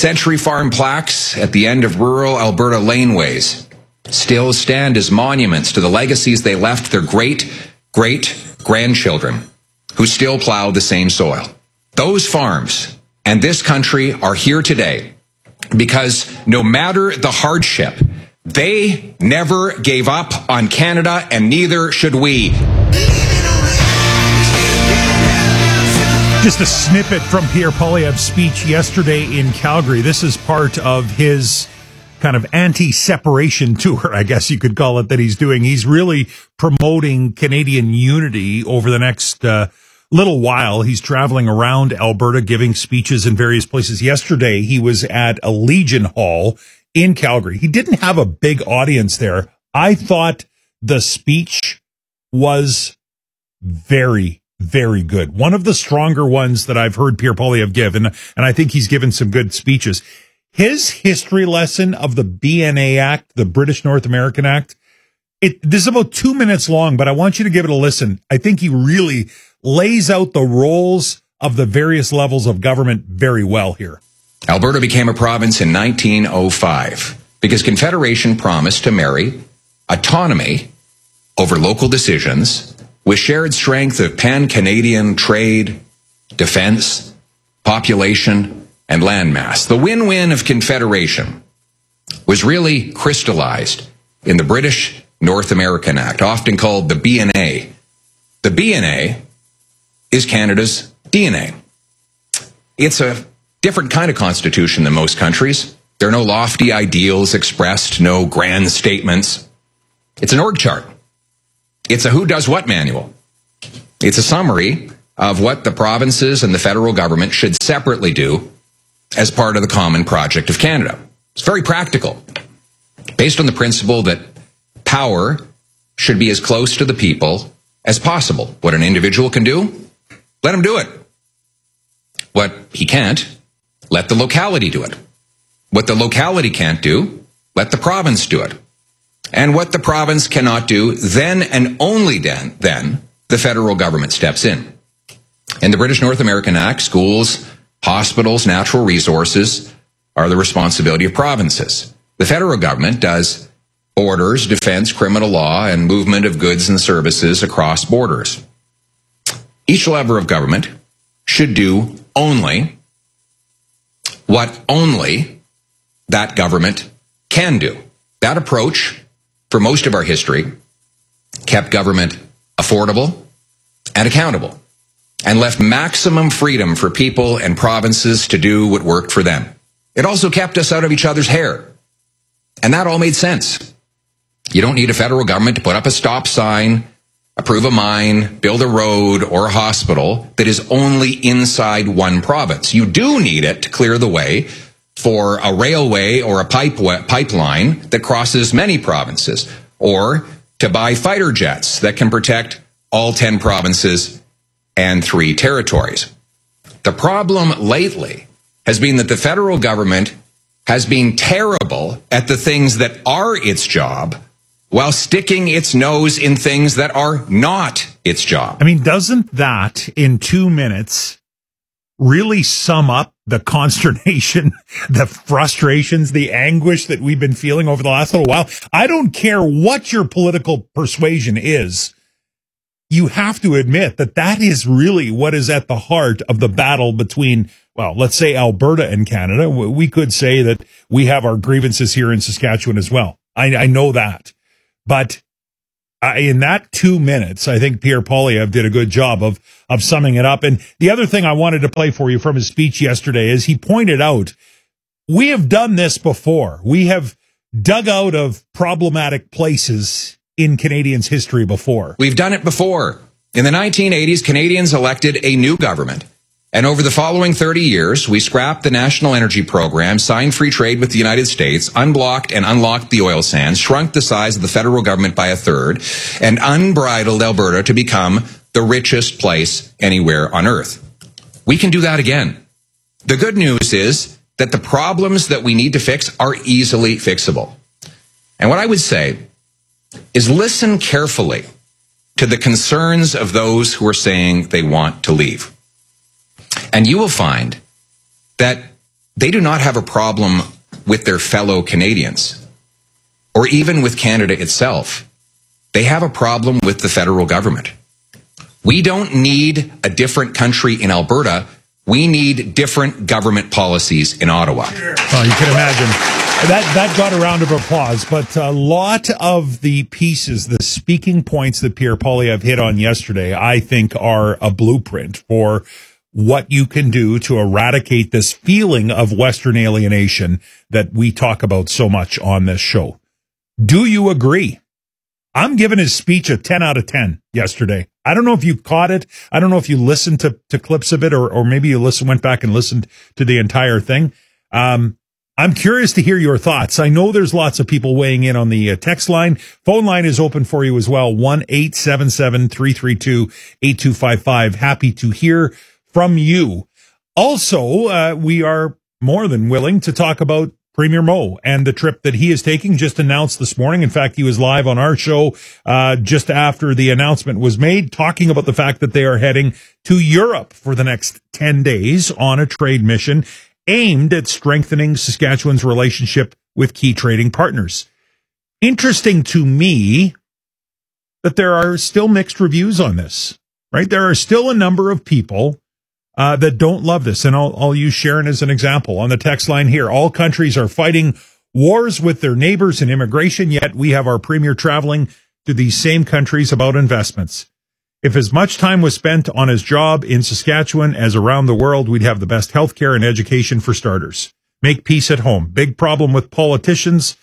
Century Farm plaques at the end of rural Alberta laneways still stand as monuments to the legacies they left their great-great-grandchildren who still plow the same soil. Those farms and this country are here today because no matter the hardship, they never gave up on Canada, and neither should we. Just a snippet from Pierre Poilievre's speech yesterday in Calgary. This is part of his kind of anti-separation tour, I guess you could call it, that he's doing. He's really promoting Canadian unity over the next little while. He's traveling around Alberta, giving speeches in various places. Yesterday, he was at a Legion Hall in Calgary. He didn't have a big audience there. I thought the speech was very, very good. One of the stronger ones that I've heard Pierre Poilievre give, and I think he's given some good speeches. His history lesson of the BNA Act, the British North American Act, this is about 2 minutes long, but I want you to give it a listen. I think he really lays out the roles of the various levels of government very well here. Alberta became a province in 1905 because Confederation promised to marry autonomy over local decisions with shared strength of pan-Canadian trade, defense, population, and landmass. The win-win of Confederation was really crystallized in the British North American Act, often called the BNA. The BNA is Canada's DNA. It's a different kind of constitution than most countries. There are no lofty ideals expressed, no grand statements. It's an org chart. It's a who does what manual. It's a summary of what the provinces and the federal government should separately do as part of the common project of Canada. It's very practical, based on the principle that power should be as close to the people as possible. What an individual can do, let him do it. What he can't, let the locality do it. What the locality can't do, let the province do it. And what the province cannot do, then and only then the federal government steps in. In the British North American Act, schools, hospitals, natural resources are the responsibility of provinces. The federal government does borders, defense, criminal law, and movement of goods and services across borders. Each level of government should do only what only that government can do. That approach, for most of our history, kept government affordable and accountable, and left maximum freedom for people and provinces to do what worked for them. It also kept us out of each other's hair. And that all made sense. You don't need a federal government to put up a stop sign, approve a mine, build a road or a hospital that is only inside one province. You do need it to clear the way for a railway or a pipeline that crosses many provinces, or to buy fighter jets that can protect all 10 provinces and 3 territories. The problem lately has been that the federal government has been terrible at the things that are its job while sticking its nose in things that are not its job. I mean, doesn't that, in 2 minutes, really sum up the consternation, the frustrations, the anguish that we've been feeling over the last little while? I don't care what your political persuasion is. You have to admit that that is really what is at the heart of the battle between, well, let's say Alberta and Canada. We could say that we have our grievances here in Saskatchewan as well. I know that. But in that 2 minutes, I think Pierre Poilievre did a good job of summing it up. And the other thing I wanted to play for you from his speech yesterday is he pointed out, we have done this before. We have dug out of problematic places in Canadians' history before. We've done it before. In the 1980s, Canadians elected a new government. And over the following 30 years, we scrapped the National Energy Program, signed free trade with the United States, unblocked and unlocked the oil sands, shrunk the size of the federal government by a third, and unbridled Alberta to become the richest place anywhere on earth. We can do that again. The good news is that the problems that we need to fix are easily fixable. And what I would say is listen carefully to the concerns of those who are saying they want to leave. And you will find that they do not have a problem with their fellow Canadians or even with Canada itself. They have a problem with the federal government. We don't need a different country in Alberta. We need different government policies in Ottawa. Well, you can imagine. That got a round of applause, but a lot of the pieces, the speaking points that Pierre Poilievre hit on yesterday, I think are a blueprint for what you can do to eradicate this feeling of Western alienation that we talk about so much on this show. Do you agree? I'm giving his speech a 10 out of 10 yesterday. I don't know if you caught it. I don't know if you listened to clips of it or maybe you went back and listened to the entire thing. I'm curious to hear your thoughts. I know there's lots of people weighing in on the text line. Phone line is open for you as well. 1-877-332-8255. Happy to hear from you. Also, we are more than willing to talk about Premier Moe and the trip that he is taking, just announced this morning. In fact, he was live on our show just after the announcement was made, talking about the fact that they are heading to Europe for the next 10 days on a trade mission aimed at strengthening Saskatchewan's relationship with key trading partners. Interesting to me that there are still mixed reviews on this, right? There are still a number of people that don't love this. And I'll use Sharon as an example on the text line here. All countries are fighting wars with their neighbors and immigration, yet we have our premier traveling to these same countries about investments. If as much time was spent on his job in Saskatchewan as around the world, we'd have the best healthcare and education for starters. Make peace at home. Big problem with politicians,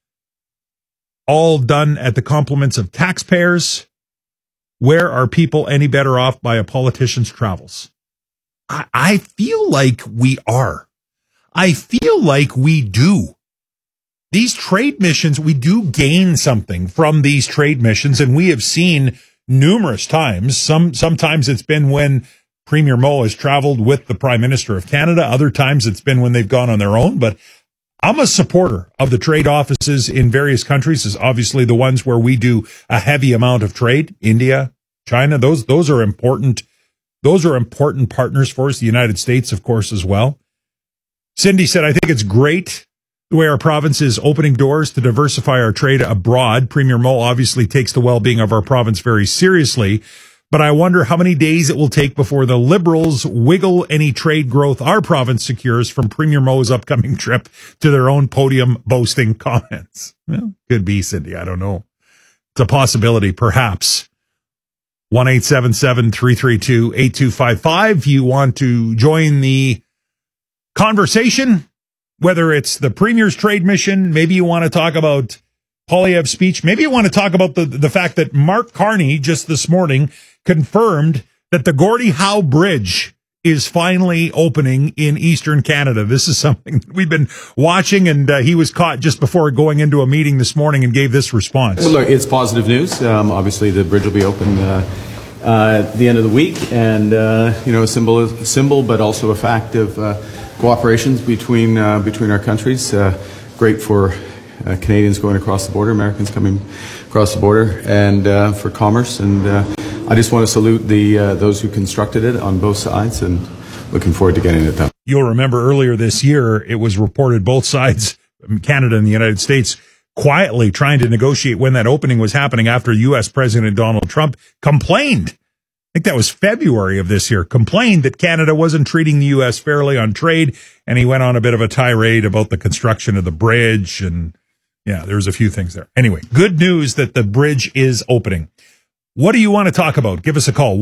all done at the compliments of taxpayers. Where are people any better off by a politician's travels? I feel like we are. I feel like we do. These trade missions, we do gain something from these trade missions, and we have seen numerous times. Sometimes it's been when Premier Moe has traveled with the Prime Minister of Canada. Other times it's been when they've gone on their own. But I'm a supporter of the trade offices in various countries, is obviously the ones where we do a heavy amount of trade. India, China, those are important. Those are important partners for us. The United States, of course, as well. Cindy said, I think it's great the way our province is opening doors to diversify our trade abroad. Premier Moe obviously takes the well-being of our province very seriously, but I wonder how many days it will take before the Liberals wiggle any trade growth our province secures from Premier Moe's upcoming trip to their own podium boasting comments. Well, could be, Cindy. I don't know. It's a possibility, perhaps. 1-877-332-8255. You want to join the conversation, whether it's the Premier's trade mission, maybe you want to talk about Poilievre's speech, maybe you want to talk about the fact that Mark Carney just this morning confirmed that the Gordie Howe Bridge is finally opening in Eastern Canada. This is something that we've been watching, and he was caught just before going into a meeting this morning and gave this response. Well, look, it's positive news. Obviously, the bridge will be open at the end of the week, and a symbol, but also a fact of cooperations between our countries. Great for Canadians going across the border, Americans coming across the border, and for commerce. And I just want to salute those who constructed it on both sides, and looking forward to getting it done. You'll remember earlier this year, it was reported both sides, Canada and the United States, quietly trying to negotiate when that opening was happening after U.S. President Donald Trump complained. I think that was February of this year, complained that Canada wasn't treating the U.S. fairly on trade, and he went on a bit of a tirade about the construction of the bridge, and yeah, there's a few things there. Anyway, good news that the bridge is opening. What do you want to talk about? Give us a call,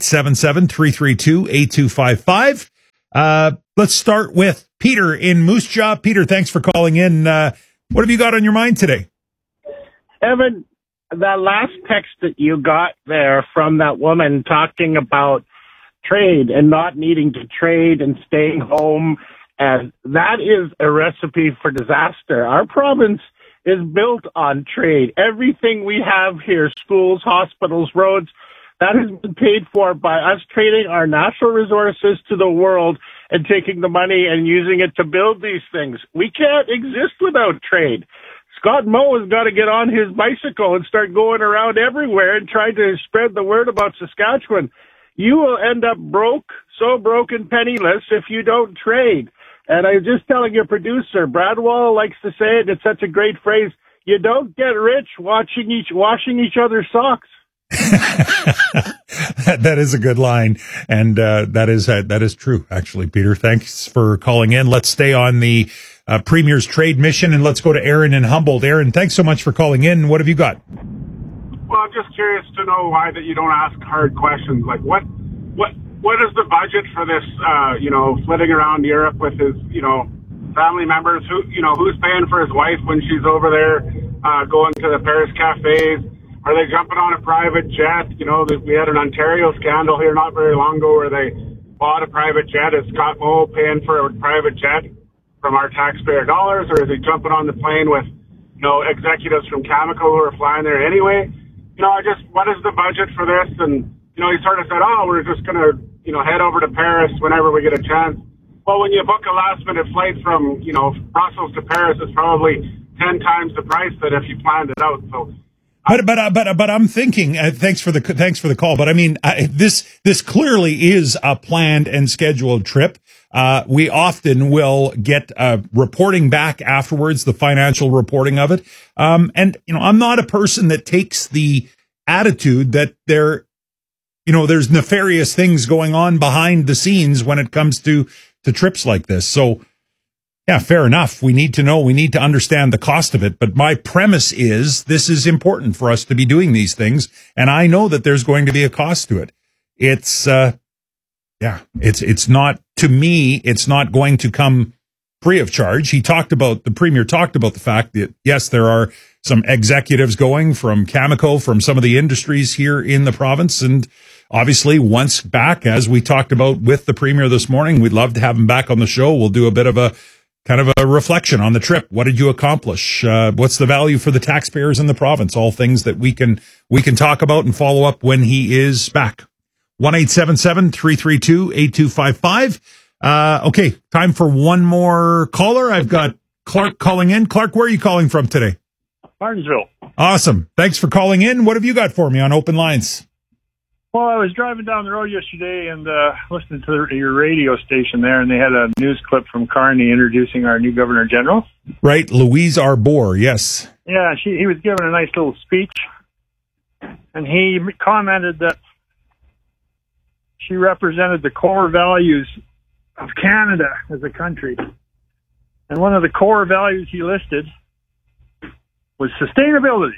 1-877-332-8255. Let's start with Peter in Moose Jaw. Peter, thanks for calling in. What have you got on your mind today? Evan, that last text that you got there from that woman talking about trade and not needing to trade and staying home, and that is a recipe for disaster. Our province is built on trade. Everything we have here, schools, hospitals, roads, that has been paid for by us trading our natural resources to the world and taking the money and using it to build these things. We can't exist without trade. Scott Moe has got to get on his bicycle and start going around everywhere and trying to spread the word about Saskatchewan. You will end up broke, so broke and penniless if you don't trade. And I was just telling your producer, Brad Wall likes to say it. It's such a great phrase. You don't get rich washing each other's socks. That is a good line, and that is true, actually, Peter. Thanks for calling in. Let's stay on the Premier's trade mission, and let's go to Aaron in Humboldt. Aaron, thanks so much for calling in. What have you got? Well, I'm just curious to know why that you don't ask hard questions. Like, what is the budget for this, flitting around Europe with his, family members? Who's paying for his wife when she's over there, going to the Paris cafes? Are they jumping on a private jet? We had an Ontario scandal here not very long ago where they bought a private jet. Is Scott Moe paying for a private jet from our taxpayer dollars, or is he jumping on the plane with, executives from Cameco who are flying there anyway? What is the budget for this? And, he sort of said, we're just going to, head over to Paris whenever we get a chance. Well, when you book a last-minute flight from, Brussels to Paris, it's probably 10 times the price that if you planned it out. So. But I'm thinking. Thanks for the call. But I mean, this clearly is a planned and scheduled trip. We often will get reporting back afterwards, the financial reporting of it. And I'm not a person that takes the attitude that there's nefarious things going on behind the scenes when it comes to trips like this. So. Yeah, fair enough. We need to know. We need to understand the cost of it. But my premise is this is important for us to be doing these things. And I know that there's going to be a cost to it. It's not, to me, it's not going to come free of charge. The Premier talked about the fact that, yes, there are some executives going from Cameco, from some of the industries here in the province. And obviously, once back, as we talked about with the Premier this morning, we'd love to have him back on the show. We'll do a bit of a kind of a reflection on the trip. What did you accomplish? What's the value for the taxpayers in the province? All things that we can talk about and follow up when he is back. 1-877-332-8255. Okay, time for one more caller. I've got Clark calling in. Clark, where are you calling from today? Martinsville. Awesome. Thanks for calling in. What have you got for me on Open Lines? Well, I was driving down the road yesterday and listening to your radio station there, and they had a news clip from Carney introducing our new Governor General. Right, Louise Arbour, yes. Yeah, he was giving a nice little speech, and he commented that she represented the core values of Canada as a country. And one of the core values he listed was sustainability.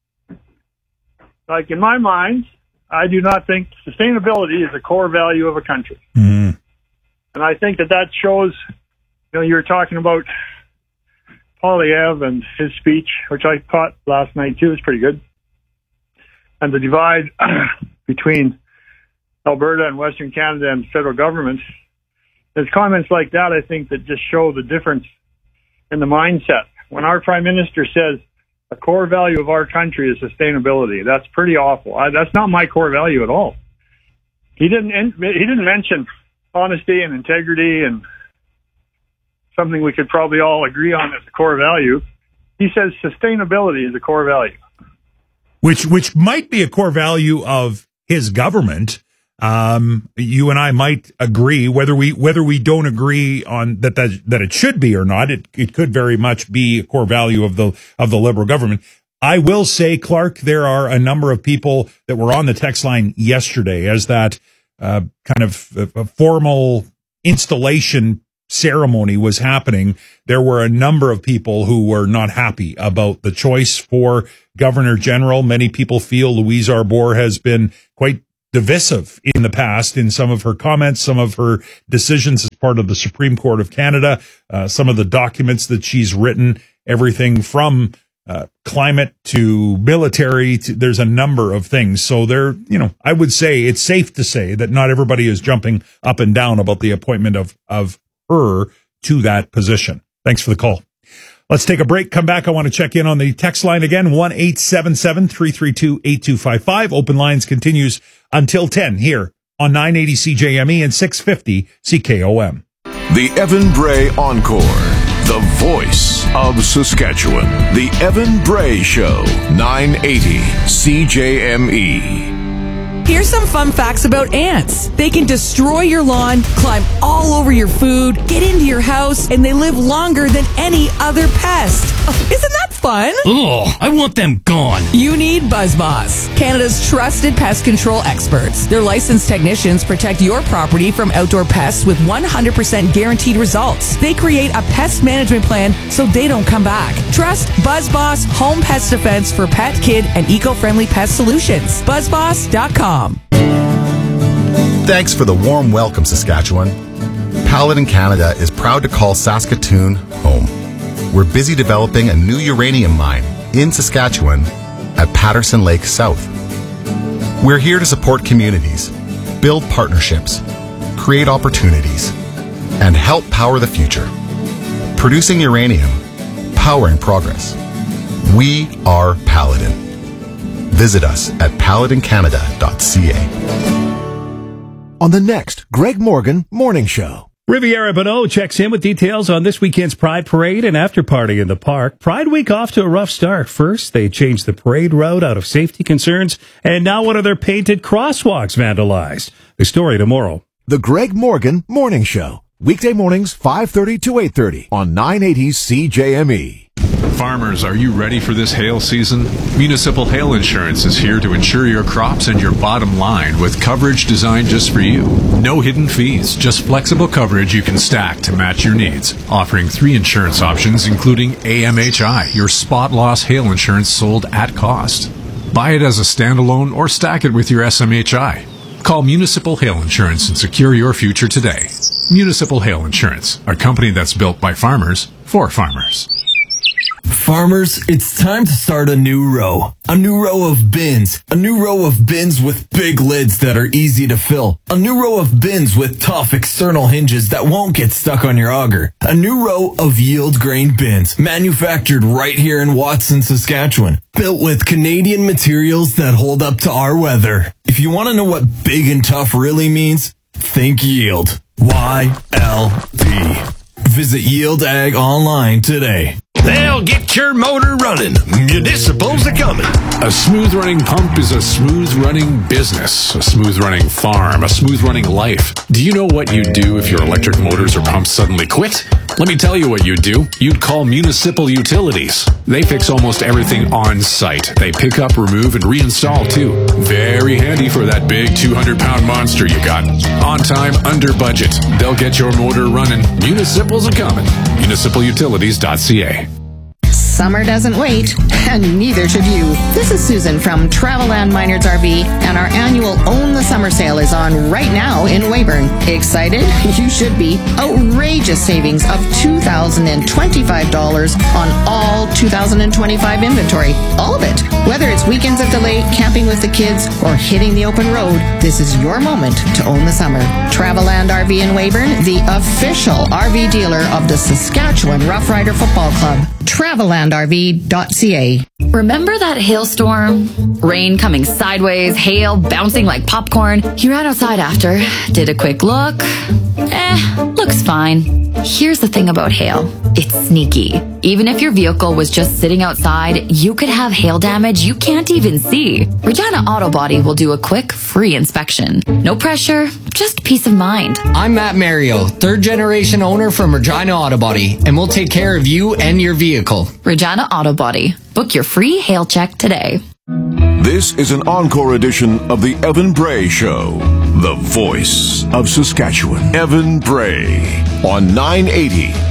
Like, in my mind, I do not think sustainability is a core value of a country. Mm. And I think that shows, you were talking about Poilievre and his speech, which I caught last night too. It's pretty good. And the divide between Alberta and Western Canada and the federal government. There's comments like that, I think, that just show the difference in the mindset. When our Prime Minister says, a core value of our country is sustainability. That's pretty awful. That's not my core value at all. He didn't mention honesty and integrity and something we could probably all agree on as a core value. He says sustainability is a core value, which might be a core value of his government. You and I might agree whether we don't agree on that it should be or not. It could very much be a core value of the Liberal government. I will say, Clark, there are a number of people that were on the text line yesterday as that kind of a formal installation ceremony was happening. There were a number of people who were not happy about the choice for Governor General. Many people feel Louise Arbour has been quite divisive in the past in some of her comments, some of her decisions as part of the Supreme Court of Canada, some of the documents that she's written, everything from climate to military. There's a number of things. So I would say it's safe to say that not everybody is jumping up and down about the appointment of her to that position. Thanks for the call. Let's take a break. Come back. I want to check in on the text line again, 1-877-332-8255. Open Lines continues until 10 here on 980 CJME and 650 CKOM. The Evan Bray Encore, the voice of Saskatchewan. The Evan Bray Show, 980 CJME. Here's some fun facts about ants. They can destroy your lawn, climb all over your food, get into your house, and they live longer than any other pest. Oh, isn't that fun? Ugh, I want them gone. You need BuzzBoss, Canada's trusted pest control experts. Their licensed technicians protect your property from outdoor pests with 100% guaranteed results. They create a pest management plan so they don't come back. Trust BuzzBoss Home Pest Defense for pet, kid, and eco-friendly pest solutions. BuzzBoss.com. Thanks for the warm welcome, Saskatchewan. Paladin Canada is proud to call Saskatoon home. We're busy developing a new uranium mine in Saskatchewan at Patterson Lake South. We're here to support communities, build partnerships, create opportunities, and help power the future. Producing uranium, powering progress. We are Paladin. Visit us at paladincanada.ca. On the next Greg Morgan Morning Show. Riviera Bonneau checks in with details on this weekend's Pride Parade and after party in the park. Pride Week off to a rough start. First, they changed the parade route out of safety concerns, and now one of their painted crosswalks vandalized. The story tomorrow. The Greg Morgan Morning Show. Weekday mornings, 5:30 to 8:30 on 980 CJME. Farmers, are you ready for this hail season? Municipal Hail Insurance is here to insure your crops and your bottom line with coverage designed just for you. No hidden fees, just flexible coverage you can stack to match your needs. Offering 3 insurance options, including AMHI, your spot loss hail insurance sold at cost. Buy it as a standalone or stack it with your SMHI. Call Municipal Hail Insurance and secure your future today. Municipal Hail Insurance, a company that's built by farmers for farmers. Farmers, it's time to start a new row. A new row of bins. A new row of bins with big lids that are easy to fill. A new row of bins with tough external hinges that won't get stuck on your auger. A new row of yield grain bins, manufactured right here in Watson, Saskatchewan. Built with Canadian materials that hold up to our weather. If you want to know what big and tough really means, think yield. YLD. Visit Yield Ag online today. They'll get your motor running. Municipals are coming. A smooth running pump is a smooth running business, a smooth running farm, a smooth running life. Do you know what you'd do if your electric motors or pumps suddenly quit? Let me tell you what you'd do. You'd call Municipal Utilities. They fix almost everything on site. They pick up, remove, and reinstall too. Very handy for that big 200-pound monster you got. On time, under budget. They'll get your motor running. Municipals are coming. Municipalutilities.ca. Summer doesn't wait, and neither should you. This is Susan from Travelland Minards RV, and our annual Own the Summer sale is on right now in Weyburn. Excited? You should be. Outrageous savings of $2,025 on all 2025 inventory. All of it. Whether it's weekends at the lake, camping with the kids, or hitting the open road, this is your moment to own the summer. Travelland RV in Weyburn, the official RV dealer of the Saskatchewan Rough Rider Football Club. TravellandRV.ca. Remember that hailstorm? Rain coming sideways, hail bouncing like popcorn. You ran outside after, did a quick look. Looks fine. Here's the thing about hail. It's sneaky. Even if your vehicle was just sitting outside, you could have hail damage you can't even see. Regina Auto Body will do a quick, free inspection. No pressure, just peace of mind. I'm Matt Mario, 3rd generation owner from Regina Auto Body, and we'll take care of you and your vehicle. Regina Auto Body. Book your free hail check today. This is an encore edition of the Evan Bray Show. The voice of Saskatchewan. Evan Bray on 980